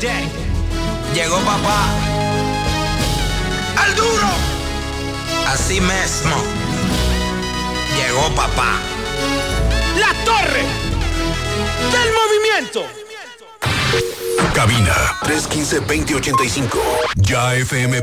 day. Llegó papá. ¡Al duro! Así mismo. Llegó papá. La torre del movimiento. Cabina 315-2085. Ya FM.